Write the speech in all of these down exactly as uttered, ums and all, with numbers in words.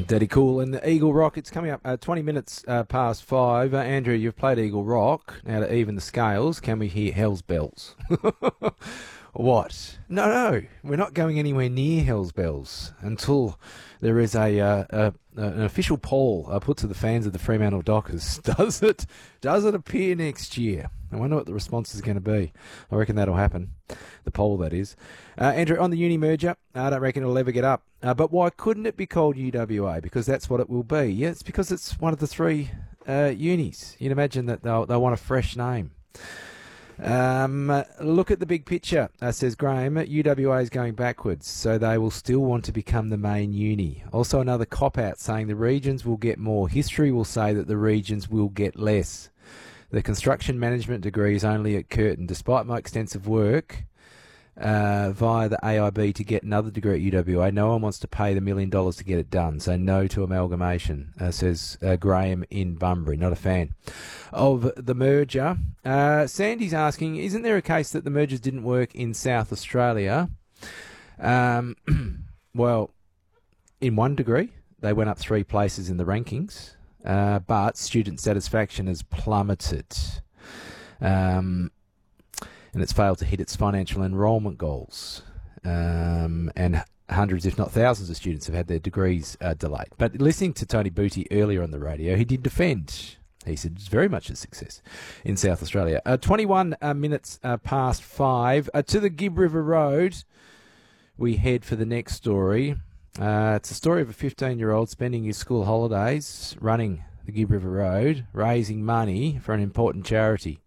Daddy Cool and the Eagle Rock. It's coming up uh, twenty minutes uh, past five. Uh, Andrew, you've played Eagle Rock. Now to even the scales, can we hear Hell's Bells? What? No, no, we're not going anywhere near Hell's Bells until there is a, uh, a an official poll uh, put to the fans of the Fremantle Dockers. Does it? Does it appear next year? I wonder what the response is going to be. I reckon that'll happen. The poll, that is. Uh, Andrew, on the uni merger, I don't reckon it'll ever get up. Uh, but why couldn't it be called U W A? Because that's what it will be. Yeah, it's because it's one of the three uh, unis. You'd imagine that they'll, they'll want a fresh name. Um, uh, look at the big picture, uh, says Graham. U W A is going backwards, so they will still want to become the main uni. Also another cop-out saying the regions will get more. History will say that the regions will get less. The construction management degree is only at Curtin. Despite my extensive work uh, via the A I B to get another degree at U W A, no one wants to pay the million dollars to get it done. So no to amalgamation, uh, says uh, Graham in Bunbury. Not a fan of the merger. Uh, Sandy's asking, isn't there a case that the mergers didn't work in South Australia? Um, well, in one degree, they went up three places in the rankings. Uh, but student satisfaction has plummeted, um, and it's failed to hit its financial enrolment goals. Um, and hundreds, if not thousands, of students have had their degrees uh, delayed. But listening to Tony Booty earlier on the radio, he did defend. He said it's very much a success in South Australia. Uh, twenty-one uh, minutes uh, past five. Uh, to the Gibb River Road, we head for the next story. Uh, it's a story of a fifteen-year-old spending his school holidays running the Gibb River Road, raising money for an important charity.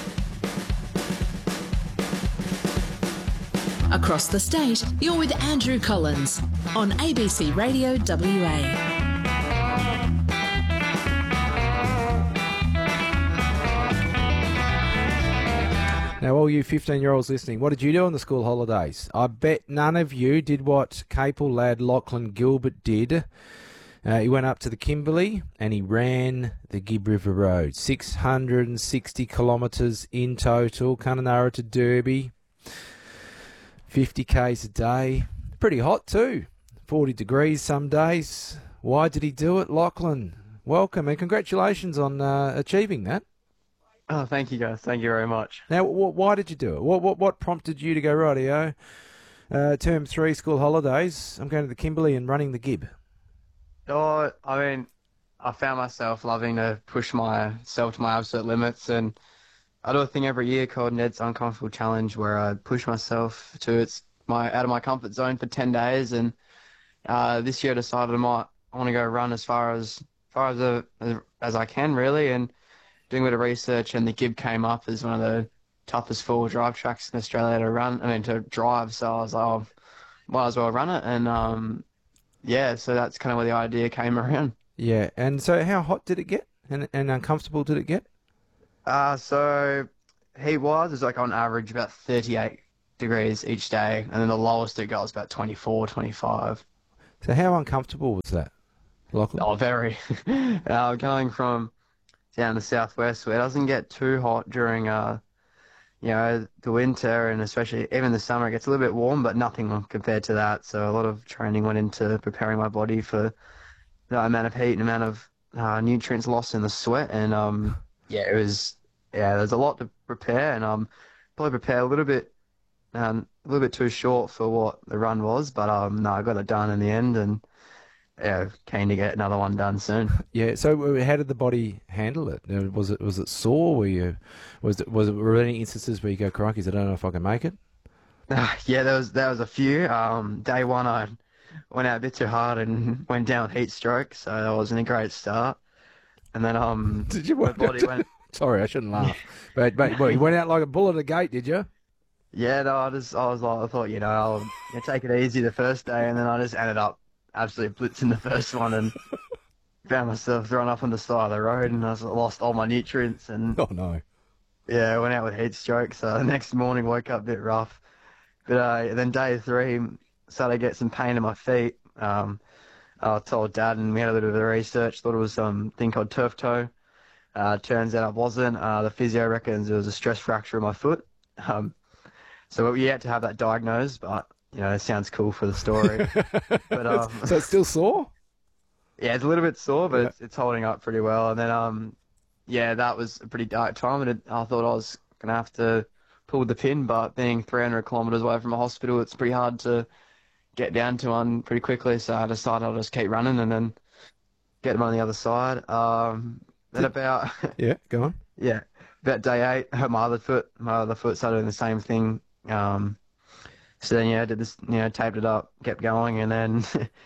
Across the state, you're with Andrew Collins on A B C Radio W A. Now, all you fifteen-year-olds listening, what did you do on the school holidays? I bet none of you did what Capel lad Lachlan Gilbert did. Uh, he went up to the Kimberley and he ran the Gibb River Road. six hundred sixty kilometres in total, Kununurra to Derby. fifty kays a day. Pretty hot too. forty degrees some days. Why did he do it, Lachlan? Welcome and congratulations on uh, achieving that. Oh, thank you, guys. Thank you very much. Now, wh- why did you do it? What what what prompted you to go, rightio, uh, term three school holidays, I'm going to the Kimberley and running the Gibb? Oh, I mean, I found myself loving to push myself to my absolute limits, and I do a thing every year called Ned's Uncomfortable Challenge, where I push myself to its my out of my comfort zone for ten days, and uh, this year I decided I might I want to go run as far as far as, a, as as I can, really, and doing a bit of research, and the Gibb came up as one of the toughest four-wheel drive tracks in Australia to run, I mean, to drive, so I was like, oh, might as well run it, and um, yeah, so that's kind of where the idea came around. Yeah, and so how hot did it get, and, and uncomfortable did it get? Uh, so heat-wise, it's like on average about thirty-eight degrees each day, and then the lowest it got was about twenty-four, twenty-five. So how uncomfortable was that, Lachlan? Oh, very. uh, going from down the southwest where it doesn't get too hot during uh you know the winter, and especially even the summer it gets a little bit warm, but nothing compared to that. So a lot of training went into preparing my body for the amount of heat and amount of uh, nutrients lost in the sweat, and um yeah it was yeah there's a lot to prepare, and um probably prepare a little bit um a little bit too short for what the run was, but um no I got it done in the end, and yeah, keen to get another one done soon. Yeah. So, how did the body handle it? Uh, Was it was it sore? Were you was it was it were there any instances where you go, crikey, I don't know if I can make it? Uh, yeah, there was there was a few. Um, day one, I went out a bit too hard and went down with heat stroke, so that wasn't a great start. And then um, did you? My body went. Sorry, I shouldn't laugh. But but well, you went out like a bull at a gate, did you? Yeah, no, I just I was like I thought you know I'll you know, take it easy the first day, and then I just ended up absolutely blitzing the first one and found myself thrown up on the side of the road, and I lost all my nutrients, and oh no, yeah, I went out with heat stroke. So the next morning woke up a bit rough, but uh, then day three started to get some pain in my feet. Um, I told Dad, and we had a little bit of research. Thought it was some thing called turf toe. Uh, turns out it wasn't. Uh, the physio reckons it was a stress fracture of my foot. Um, so we had to have that diagnosed, but you know, it sounds cool for the story. But um, so it's still sore? Yeah, it's a little bit sore, but Yeah. it's, it's holding up pretty well. And then, um, yeah, that was a pretty dark time, and it, I thought I was gonna have to pull the pin, but being three hundred kilometers away from a hospital, it's pretty hard to get down to one pretty quickly. So I decided I'll just keep running and then get them on the other side. Um, then Did- about Yeah, go on. yeah, about day eight, I hurt my other foot. My other foot started doing the same thing. Um, so then yeah, I did this, you know, taped it up, kept going, and then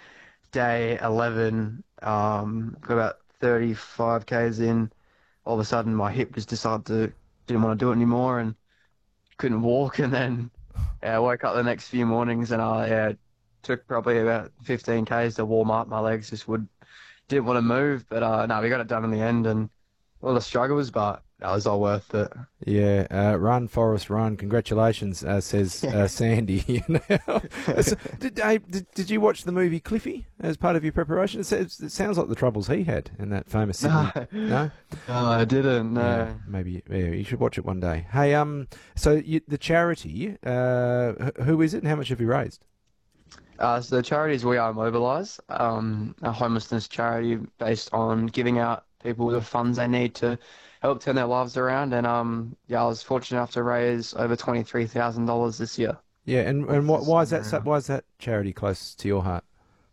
day eleven, um, got about thirty-five k's in. All of a sudden, my hip just decided to didn't want to do it anymore and couldn't walk. And then yeah, I woke up the next few mornings and I yeah, took probably about fifteen k's to warm up. My legs just would didn't want to move, but uh, no, we got it done in the end, and all the struggles, but that was all worth it. Yeah, uh, run, Forrest, run. Congratulations, uh, says uh, Sandy. You know? So, did, Dave, did, did you watch the movie Cliffy as part of your preparation? It, says, it sounds like the troubles he had in that famous Sydney. No? No, I didn't. No. Yeah, maybe yeah, you should watch it one day. Hey, um, so you, the charity, uh, wh- who is it and how much have you raised? Uh, so the charity is We Are Mobilise, um, a homelessness charity based on giving out people the funds they need to help turn their lives around. And um, yeah, I was fortunate enough to raise over twenty-three thousand dollars this year. Yeah, and, and what, why is that so- why is that charity close to your heart?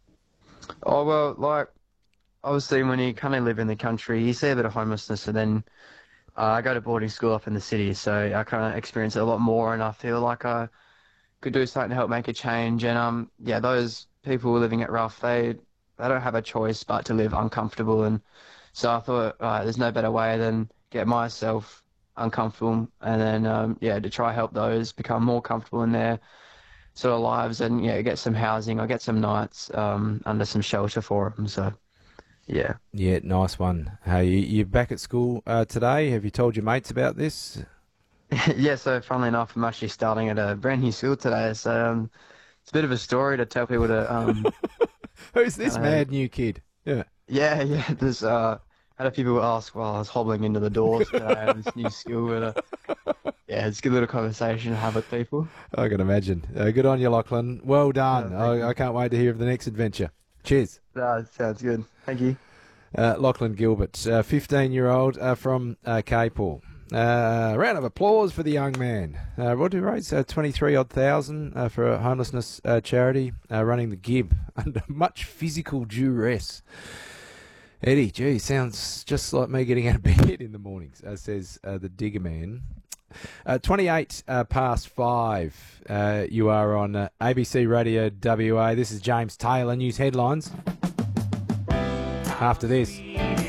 Oh, well, like, obviously when you kind of live in the country, you see a bit of homelessness, and then uh, I go to boarding school up in the city, so I kind of experience it a lot more, and I feel like I could do something to help make a change. And um, yeah, those people living it rough, they they don't have a choice but to live uncomfortable. And so I thought, uh, there's no better way than get myself uncomfortable, and then um, yeah, to try help those become more comfortable in their sort of lives, and yeah, get some housing or get some nights um, under some shelter for them. So yeah. Yeah, nice one. Hey, you, you're back at school uh, today. Have you told your mates about this? Yeah, so funnily enough, I'm actually starting at a brand new school today. So um, it's a bit of a story to tell people to, um, Who's this Uh, mad new kid? Yeah. yeah, yeah, there's, uh, had a few people ask while I was hobbling into the doors today at this new school. But, uh, yeah, it's a good little conversation to have with people. I can imagine. Uh, good on you, Lachlan. Well done. Yeah, thank I, I can't wait to hear of the next adventure. Cheers. Uh, sounds good. Thank you. Uh, Lachlan Gilbert, uh, fifteen-year-old uh, from uh, Capel. Uh, round of applause for the young man. Uh, what did he raise? Uh, twenty-three odd thousand uh, for a homelessness uh, charity, uh, running the Gib under much physical duress. Eddie, gee, sounds just like me getting out of bed in the mornings, uh, says uh, the Digger Man. Uh, twenty-eight uh, past five. Uh, you are on uh, A B C Radio W A. This is James Taylor. News headlines. After this.